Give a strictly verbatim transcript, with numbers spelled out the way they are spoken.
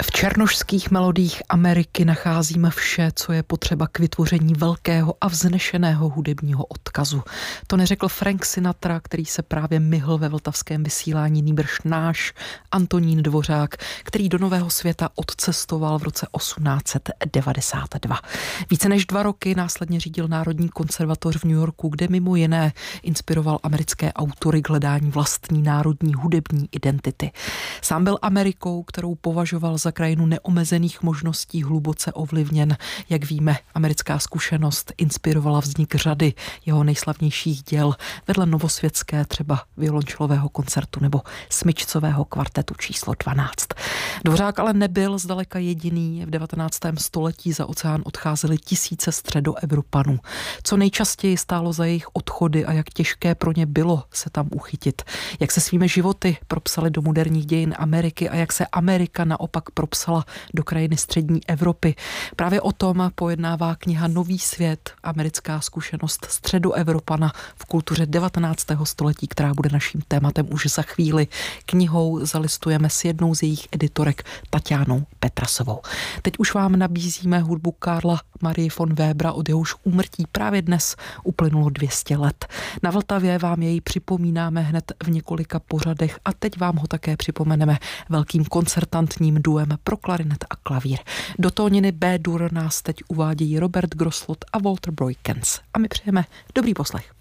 V černošských melodiích Ameriky nacházíme vše, co je potřeba k vytvoření velkého a vznešeného hudebního odkazu. To neřekl Frank Sinatra, který se právě myhl ve vltavském vysílání, nýbrž náš Antonín Dvořák, který do Nového světa odcestoval v roce osmnáct set devadesát dva. Více než dva roky následně řídil Národní konzervatoř v New Yorku, kde mimo jiné inspiroval americké autory k hledání vlastní národní hudební identity. Sám byl Amerikou, kterou považoval za krajinu neomezených možností, hluboce ovlivněn. Jak víme, americká zkušenost inspirovala vznik řady jeho nejslavnějších děl, vedle novosvětské třeba violončelového koncertu nebo smyčcového kvartetu číslo dvanáct. Dvořák ale nebyl zdaleka jediný. V devatenáctém století za oceán odcházely tisíce středoevropanů. Co nejčastěji stálo za jejich odchody a jak těžké pro ně bylo se tam uchytit. Jak se svými životy propsali do moderních dějin Ameriky a jak se Amerika naopak propsala do krajiny střední Evropy. Právě o tom pojednává kniha Nový svět, americká zkušenost středoevropana v kultuře devatenáctého století, která bude naším tématem už za chvíli. Knihou zalistujeme s jednou z jejich editorek, Tatianou Petrasovou. Teď už vám nabízíme hudbu Karla Marie von Webera, od jehož úmrtí právě dnes uplynulo dvě stě let. Na Vltavě vám jej připomínáme hned v několika pořadech a teď vám ho také připomeneme velkým koncertantním duem pro klarinet a klavír. Do tóniny B-dur nás teď uvádějí Robert Groslot a Walter Broikens. A my přejeme dobrý poslech.